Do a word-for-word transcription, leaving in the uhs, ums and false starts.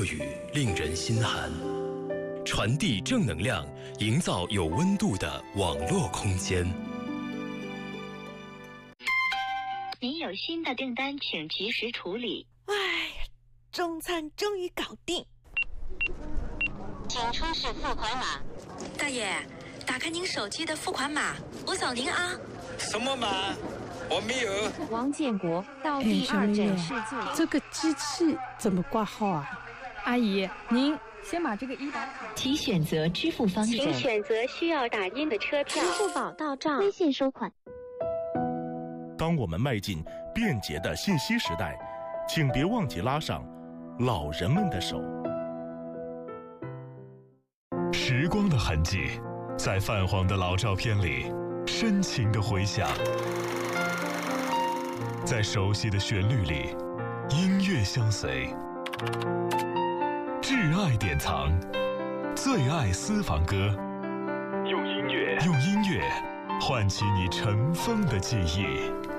恶语令人心寒，传递正能量，营造有温度的网络空间。 您有新的订单，请及时处理。 哎，中餐终于搞定。 请出示付款码。 大爷，打开您手机的付款码，我扫您啊。 什么码？我没有。 王建国到第二诊室就、 哎、这个机器怎么挂号啊？ 阿姨，您先把这个医保卡， 请选择支付方式，请选择需要打印的车票， 支付宝到账， 微信收款。 当我们迈进便捷的信息时代，请别忘记拉上老人们的手。 时光的痕迹，在泛黄的老照片里深情地回响，在熟悉的旋律里音乐相随。挚爱典藏，最爱私房歌， 用音乐用音乐唤起你尘封的记忆。